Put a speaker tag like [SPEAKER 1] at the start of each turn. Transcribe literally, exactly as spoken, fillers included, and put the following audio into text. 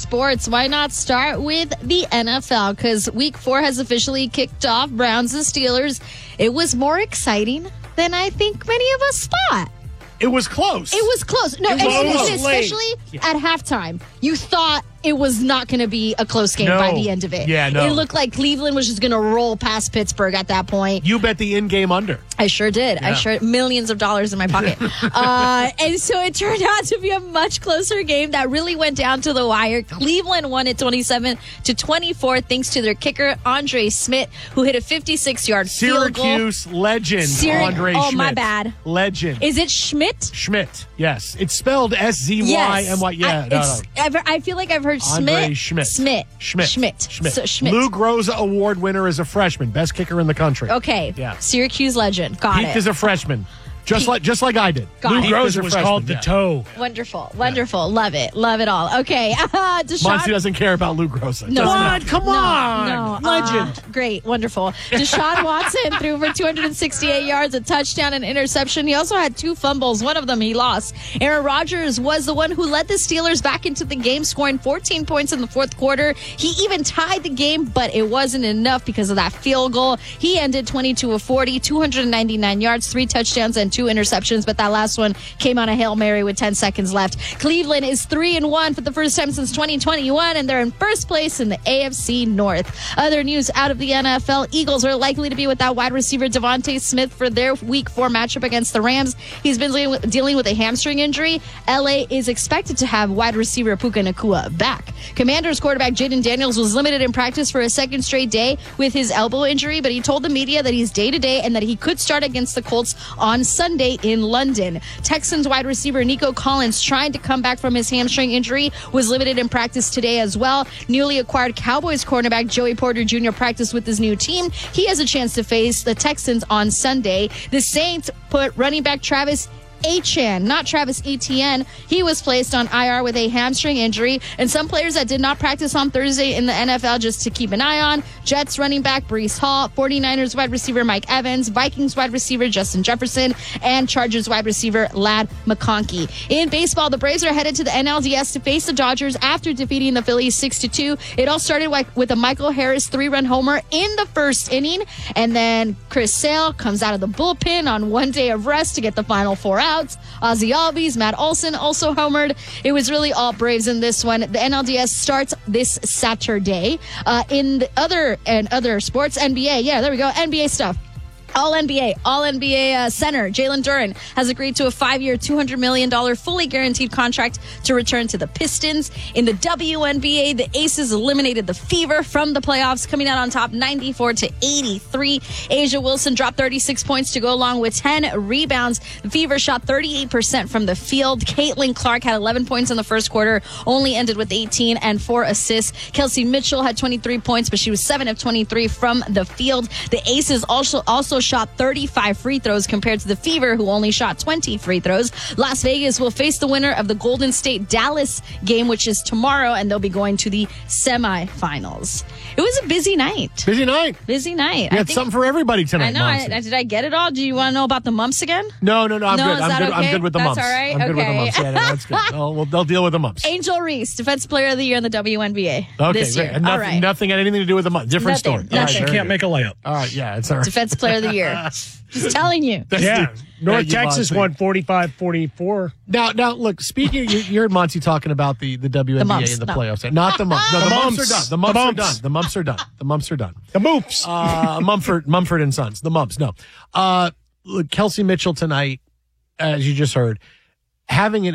[SPEAKER 1] sports. Why not start with the N F L? Because week four has officially kicked off. Browns and Steelers. It was more exciting than I think many of us thought.
[SPEAKER 2] It was close.
[SPEAKER 1] It was close. No,
[SPEAKER 2] It
[SPEAKER 1] and,
[SPEAKER 2] was
[SPEAKER 1] and-
[SPEAKER 2] close.
[SPEAKER 1] and especially
[SPEAKER 2] Yeah.
[SPEAKER 1] at halftime. You thought it was not going to be a close game
[SPEAKER 2] No.
[SPEAKER 1] by the end of it.
[SPEAKER 2] Yeah, no.
[SPEAKER 1] It looked like Cleveland was just going to roll past Pittsburgh at that point.
[SPEAKER 2] You bet the in-game under.
[SPEAKER 1] I sure did. I
[SPEAKER 2] Yeah.
[SPEAKER 1] sure millions of dollars in my pocket. uh, and so it turned out to be a much closer game that really went down to the wire. Cleveland won it twenty-seven to twenty-four thanks to their kicker, Andre Smith, who hit a fifty-six-yard field goal.
[SPEAKER 2] Syracuse legend,
[SPEAKER 1] Syrac-
[SPEAKER 2] Andre
[SPEAKER 1] oh,
[SPEAKER 2] Schmidt.
[SPEAKER 1] my bad.
[SPEAKER 2] Legend.
[SPEAKER 1] Is it Schmidt?
[SPEAKER 2] Schmidt, yes. It's spelled S Z Y M Y.
[SPEAKER 1] Yes.
[SPEAKER 2] Yeah,
[SPEAKER 1] I,
[SPEAKER 2] no,
[SPEAKER 1] it's,
[SPEAKER 2] no.
[SPEAKER 1] I've, I feel like I've heard
[SPEAKER 2] Andre
[SPEAKER 1] Schmidt.
[SPEAKER 2] Schmidt.
[SPEAKER 1] Schmidt.
[SPEAKER 2] Schmidt.
[SPEAKER 1] Schmidt.
[SPEAKER 2] Schmidt.
[SPEAKER 1] So Schmidt.
[SPEAKER 2] Lou Groza Award winner as a freshman. Best kicker in the country.
[SPEAKER 1] Okay.
[SPEAKER 2] Yeah.
[SPEAKER 1] Syracuse legend. Got
[SPEAKER 2] Peaked
[SPEAKER 1] it.
[SPEAKER 2] as a freshman. Just like just like I did.
[SPEAKER 1] Got
[SPEAKER 2] Lou
[SPEAKER 1] it.
[SPEAKER 2] Groza
[SPEAKER 3] Groza was
[SPEAKER 2] freshman,
[SPEAKER 3] called the
[SPEAKER 2] yeah.
[SPEAKER 3] toe.
[SPEAKER 1] Wonderful. Wonderful. Love it. Love it all. Okay. Uh,
[SPEAKER 2] Muncie
[SPEAKER 1] Deshaun.
[SPEAKER 2] doesn't care about Lou Groza.
[SPEAKER 1] No.
[SPEAKER 2] Doesn't
[SPEAKER 3] What? Come
[SPEAKER 1] No,
[SPEAKER 3] on.
[SPEAKER 1] no,
[SPEAKER 3] Legend.
[SPEAKER 1] uh, great, wonderful. Deshaun Watson threw for two hundred sixty-eight yards, a touchdown, and interception. He also had two fumbles. One of them he lost. Aaron Rodgers was the one who led the Steelers back into the game, scoring fourteen points in the fourth quarter. He even tied the game, but it wasn't enough because of that field goal. He ended twenty-two of forty, two hundred ninety-nine yards, three touchdowns, and two interceptions, but that last one came on a Hail Mary with ten seconds left. Cleveland is three and one for the first time since twenty twenty-one, and they're in first place in the A F C North. Other news out of the N F L, Eagles are likely to be without wide receiver Devontae Smith for their week four matchup against the Rams. He's been dealing with, dealing with a hamstring injury. L A is expected to have wide receiver Puka Nacua back. Commanders quarterback Jaden Daniels was limited in practice for a second straight day with his elbow injury, but he told the media that he's day-to-day and that he could start against the Colts on Sunday in London. Texans wide receiver Nico Collins, trying to come back from his hamstring injury, was limited in practice today as well. Newly acquired Cowboys cornerback Joey Porter Junior practiced with his new team. He has a chance to face the Texans on Sunday. The Saints put running back Travis Etienne, not Travis Etienne. He was placed on I R with a hamstring injury. And some players that did not practice on Thursday in the N F L just to keep an eye on: Jets running back Breece Hall, 49ers wide receiver Mike Evans, Vikings wide receiver Justin Jefferson, and Chargers wide receiver Ladd McConkey. In baseball, the Braves are headed to the N L D S to face the Dodgers after defeating the Phillies six to two. It all started with a Michael Harris three-run homer in the first inning, and then Chris Sale comes out of the bullpen on one day of rest to get the final four out. Outs. Ozzy Albies, Matt Olson also homered. It was really all Braves in this one. The N L D S starts this Saturday. Uh, in the other and other sports, N B A. Yeah, there we go. N B A stuff. All N B A, All N B A uh, center Jalen Duren has agreed to a five-year, two hundred million dollars fully guaranteed contract to return to the Pistons. In the W N B A, the Aces eliminated the Fever from the playoffs, coming out on top ninety-four to eighty-three. Asia Wilson dropped thirty-six points to go along with ten rebounds. The Fever shot thirty-eight percent from the field. Caitlin Clark had eleven points in the first quarter, only ended with eighteen and four assists. Kelsey Mitchell had twenty-three points, but she was seven of twenty-three from the field. The Aces also also shot thirty-five free throws compared to the Fever, who only shot twenty free throws. Las Vegas will face the winner of the Golden State-Dallas game, which is tomorrow, and they'll be going to the semifinals. It was a busy night.
[SPEAKER 2] Busy night.
[SPEAKER 1] Busy night.
[SPEAKER 2] You
[SPEAKER 1] I
[SPEAKER 2] had
[SPEAKER 1] think,
[SPEAKER 2] something for everybody tonight,
[SPEAKER 1] I know. I,
[SPEAKER 2] Monty.
[SPEAKER 1] I- did I get it all? Do you want to know about the mumps again?
[SPEAKER 2] No, no, no. I'm
[SPEAKER 1] No,
[SPEAKER 2] good.
[SPEAKER 1] is
[SPEAKER 2] I'm
[SPEAKER 1] that
[SPEAKER 2] good. I'm
[SPEAKER 1] okay?
[SPEAKER 2] good with the
[SPEAKER 1] That's
[SPEAKER 2] mumps.
[SPEAKER 1] all right?
[SPEAKER 2] I'm good with the
[SPEAKER 1] Okay.
[SPEAKER 2] mumps. Yeah, no, that's good. Oh, well, they'll deal with the mumps.
[SPEAKER 1] Angel Reese, Defensive Player of the Year in the W N B A
[SPEAKER 2] Okay,
[SPEAKER 1] this
[SPEAKER 2] great.
[SPEAKER 1] year.
[SPEAKER 2] And
[SPEAKER 1] all
[SPEAKER 2] nothing,
[SPEAKER 1] right.
[SPEAKER 2] nothing had anything to do with the mumps. Different
[SPEAKER 1] Nothing,
[SPEAKER 2] story. All
[SPEAKER 1] nothing.
[SPEAKER 3] She
[SPEAKER 2] very
[SPEAKER 3] can't
[SPEAKER 2] good.
[SPEAKER 3] make a layup.
[SPEAKER 2] All right, yeah, it's all right.
[SPEAKER 1] Defensive Player of the Year. Just telling you.
[SPEAKER 3] Yeah. North
[SPEAKER 2] Thank you,
[SPEAKER 3] Texas
[SPEAKER 2] Monty.
[SPEAKER 3] won forty-five forty-four.
[SPEAKER 2] Now, now, look. Speaking, you, you heard Monty talking about the, the W N B A
[SPEAKER 1] mumps,
[SPEAKER 2] and the
[SPEAKER 1] no.
[SPEAKER 2] playoffs. Not the mumps. No, the,
[SPEAKER 3] The
[SPEAKER 2] mumps
[SPEAKER 3] mumps.
[SPEAKER 2] are done. The
[SPEAKER 3] The
[SPEAKER 2] mumps are
[SPEAKER 3] mumps.
[SPEAKER 2] done. The mumps are done. The mumps are done.
[SPEAKER 3] The Moops.
[SPEAKER 2] Uh, Mumford, Mumford and Sons. The mumps. No. Uh, look, Kelsey Mitchell tonight, as you just heard, having an